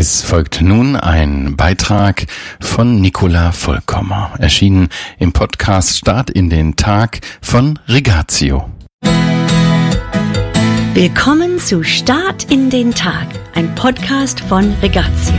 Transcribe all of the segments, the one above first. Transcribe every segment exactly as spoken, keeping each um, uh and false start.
Es folgt nun ein Beitrag von Nicola Vollkommer, erschienen im Podcast Start in den Tag von Regatio. Willkommen zu Start in den Tag, ein Podcast von Regatio.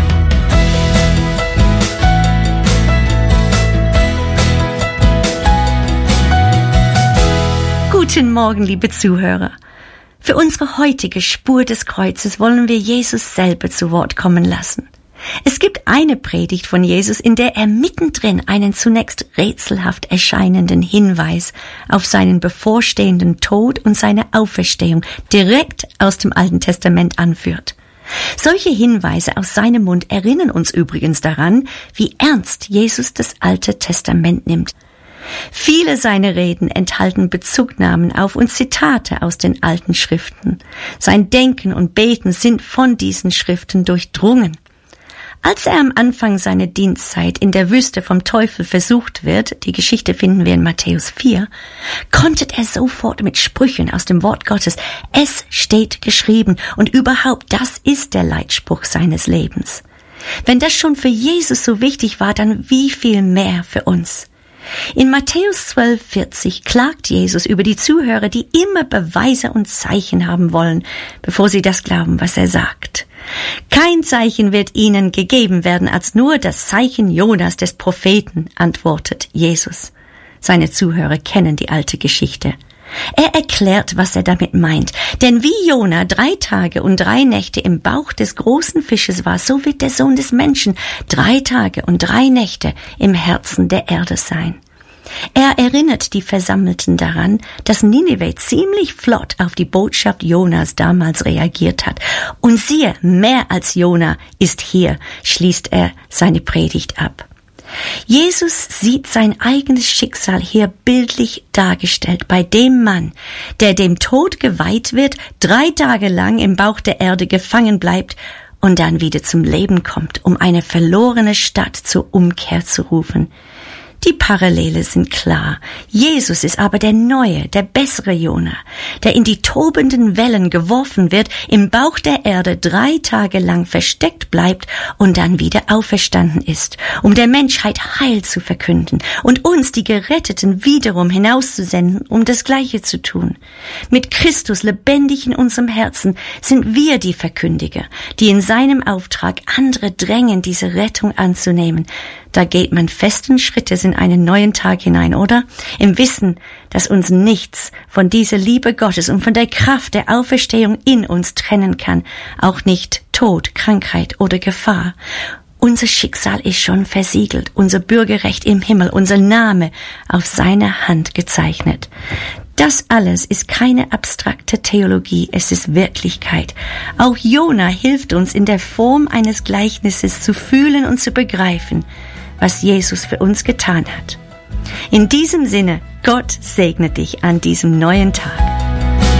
Guten Morgen, liebe Zuhörer. Für unsere heutige Spur des Kreuzes wollen wir Jesus selber zu Wort kommen lassen. Es gibt eine Predigt von Jesus, in der er mittendrin einen zunächst rätselhaft erscheinenden Hinweis auf seinen bevorstehenden Tod und seine Auferstehung direkt aus dem Alten Testament anführt. Solche Hinweise aus seinem Mund erinnern uns übrigens daran, wie ernst Jesus das Alte Testament nimmt. Viele seiner Reden enthalten Bezugnahmen auf und Zitate aus den alten Schriften. Sein Denken und Beten sind von diesen Schriften durchdrungen. Als er am Anfang seiner Dienstzeit in der Wüste vom Teufel versucht wird, die Geschichte finden wir in Matthäus vier, kontert er sofort mit Sprüchen aus dem Wort Gottes. Es steht geschrieben und überhaupt, das ist der Leitspruch seines Lebens. Wenn das schon für Jesus so wichtig war, dann wie viel mehr für uns. In Matthäus zwölf vierzig klagt Jesus über die Zuhörer, die immer Beweise und Zeichen haben wollen, bevor sie das glauben, was er sagt. Kein Zeichen wird ihnen gegeben werden, als nur das Zeichen Jonas des Propheten, antwortet Jesus. Seine Zuhörer kennen die alte Geschichte. Er erklärt, was er damit meint. Denn wie Jona drei Tage und drei Nächte im Bauch des großen Fisches war, so wird der Sohn des Menschen drei Tage und drei Nächte im Herzen der Erde sein. Er erinnert die Versammelten daran, dass Ninive ziemlich flott auf die Botschaft Jonas damals reagiert hat. Und siehe, mehr als Jona ist hier, schließt er seine Predigt ab. Jesus sieht sein eigenes Schicksal hier bildlich dargestellt bei dem Mann, der dem Tod geweiht wird, drei Tage lang im Bauch der Erde gefangen bleibt und dann wieder zum Leben kommt, um eine verlorene Stadt zur Umkehr zu rufen. Die Parallele sind klar. Jesus ist aber der neue, der bessere Jona, der in die tobenden Wellen geworfen wird, im Bauch der Erde drei Tage lang versteckt bleibt und dann wieder auferstanden ist, um der Menschheit Heil zu verkünden und uns, die Geretteten, wiederum hinauszusenden, um das Gleiche zu tun. Mit Christus lebendig in unserem Herzen sind wir die Verkündiger, die in seinem Auftrag andere drängen, diese Rettung anzunehmen. Da geht man festen Schrittes in einen neuen Tag hinein, oder? Im Wissen, dass uns nichts von dieser Liebe Gottes und von der Kraft der Auferstehung in uns trennen kann, auch nicht Tod, Krankheit oder Gefahr. Unser Schicksal ist schon versiegelt, unser Bürgerrecht im Himmel, unser Name auf seiner Hand gezeichnet. Das alles ist keine abstrakte Theologie, es ist Wirklichkeit. Auch Jona hilft uns in der Form eines Gleichnisses zu fühlen und zu begreifen, was Jesus für uns getan hat. In diesem Sinne, Gott segne dich an diesem neuen Tag.